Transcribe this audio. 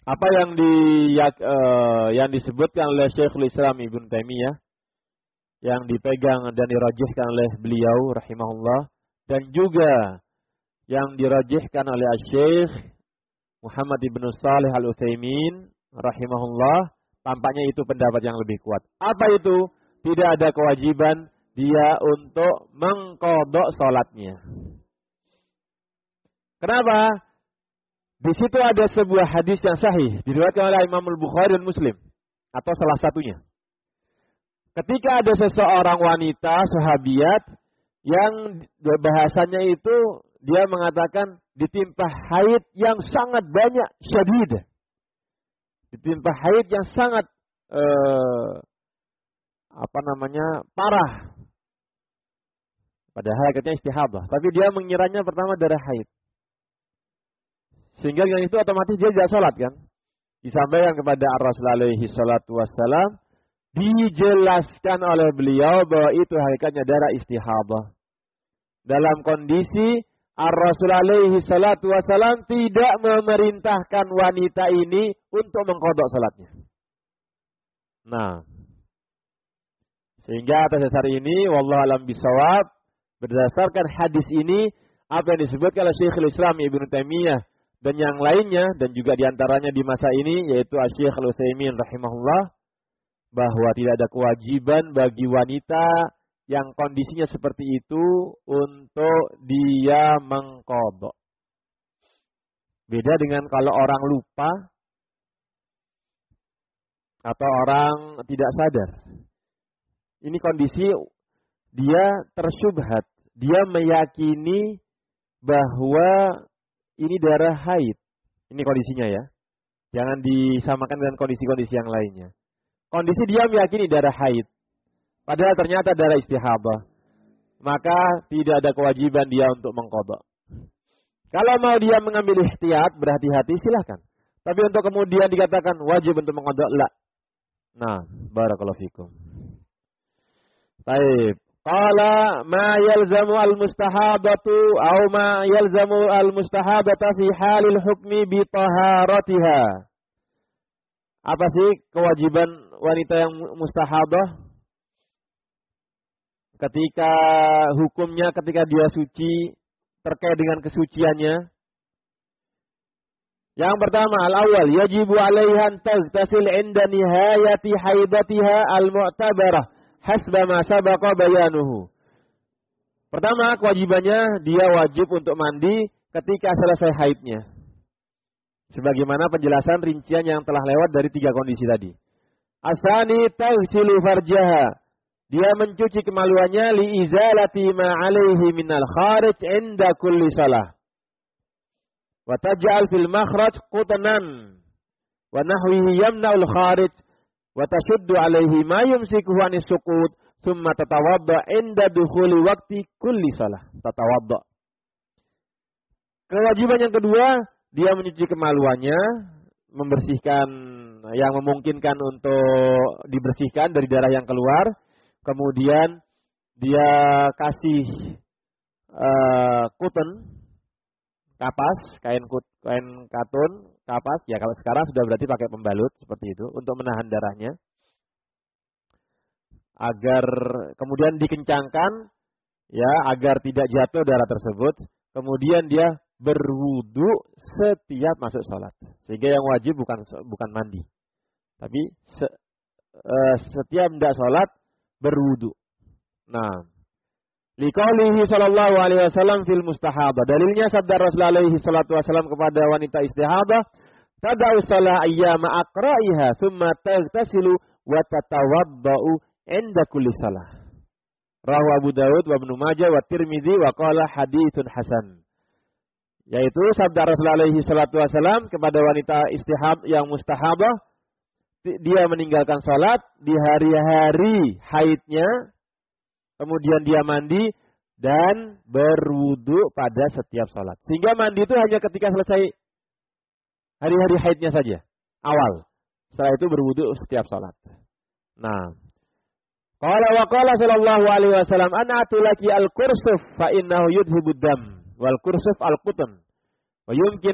apa yang disebutkan oleh Syekhul Islam Ibnu Taimiyah, yang dipegang dan dirajihkan oleh beliau rahimahullah, dan juga yang dirajihkan oleh Syekh Muhammad Ibn Shalih Al-Utsaimin rahimahullah, tampaknya itu pendapat yang lebih kuat. Apa itu? Tidak ada kewajiban dia untuk mengqadha salatnya. Kenapa? Di situ ada sebuah hadis yang sahih diriwayatkan oleh Imam Al-Bukhari dan Muslim, atau salah satunya. Ketika ada seseorang wanita sahabiat yang bahasanya itu dia mengatakan ditimpa haid yang sangat banyak, syadid. Ditimpa haid yang sangat parah. Padahal katanya istihadah, tapi dia mengiranya pertama darah haid. Sehingga dengan itu otomatis dia tidak sholat kan. Disampaikan kepada Ar-Rasul alaihi salatu wassalam, dijelaskan oleh beliau bahwa itu hakikatnya darah istihadah. Dalam kondisi Ar-Rasul alaihi salatu wassalam tidak memerintahkan wanita ini untuk mengqadha salatnya. Nah, sehingga atas dasar ini wallahu alam bisawab, berdasarkan hadis ini apa yang disebutkan oleh Syekhul Islam Ibnu Taimiyah dan yang lainnya, dan juga diantaranya di masa ini, yaitu Syekh Al-Utsaimin rahimahullah, bahwa tidak ada kewajiban bagi wanita yang kondisinya seperti itu untuk dia mengqadha. Beda dengan kalau orang lupa atau orang tidak sadar. Ini kondisi dia tersyubhat, dia meyakini bahwa ini darah haid. Ini kondisinya ya. Jangan disamakan dengan kondisi-kondisi yang lainnya. Kondisi dia meyakini darah haid, padahal ternyata darah istihadah. Maka tidak ada kewajiban dia untuk mengqadha. Kalau mau dia mengambil ihtiyat, berhati-hati silahkan. Tapi untuk kemudian dikatakan wajib untuk mengqadha, la. Nah, barakallahu fikum. Baik. Qala ma yalzamu al-mustahabatu aw ma yalzamu al-mustahabata fi halil hukmi bi taharatiha. Apa sih kewajiban wanita yang mustahadah? Ketika hukumnya ketika dia suci, terkait dengan kesuciannya. Yang pertama, al-awwal yajibu 'alaiha an taghtasil 'inda nihayati haidatiha al-mu'tabarah hasba ma sabaqa bayanuhu. Pertama, kewajibannya dia wajib untuk mandi ketika selesai haidnya. Sebagaimana penjelasan rincian yang telah lewat dari 3 kondisi tadi. Asani taghsilu farjaha. Dia mencuci kemaluannya li izalati ma 'alaihi minal kharij 'inda kulli shalah. Wa taj'al fil makhraj qutnan wa nahwihi yamna'ul kharij wa tashuddu 'alaihi ma yumsikuhu 'anis suqut thumma tatawadda 'inda dukhuli waqti kulli shalah. Tatawadda. Kewajiban yang kedua, dia mencuci kemaluannya, membersihkan yang memungkinkan untuk dibersihkan dari darah yang keluar. Kemudian dia kasih kuten, kapas, kain katun, kapas. Ya kalau sekarang sudah berarti pakai pembalut seperti itu untuk menahan darahnya. Agar kemudian dikencangkan, ya agar tidak jatuh darah tersebut. Kemudian dia berwudu setiap masuk sholat. Sehingga yang wajib bukan mandi, tapi setiap hendak sholat berwudu. Nah, liqaulihi sallallahu alaihi wasallam fil mustahadah. Dalilnya sabda Rasulullah alaihi salatu wasallam kepada wanita istihadah, tada'u salah ayyama aqra'iha thumma taghtasilu wa tatawadda'u 'inda kulli salah. Rawahu Abu Daud wa Ibnu Majah wa Tirmidzi wa qala haditsun hasan. Yaitu sabda Rasulullah alaihi salatu wasallam kepada wanita istihab yang mustahabah, dia meninggalkan salat di hari-hari haidnya, kemudian dia mandi dan berwudu pada setiap salat. Sehingga mandi itu hanya ketika selesai hari-hari haidnya saja, awal. Setelah itu berwudu setiap salat. Nah, qala sallallahu alaihi wasallam, ana atulaki al-kursuf fa innahu yudhibud dam wal kursuf al-qutn wa yumkin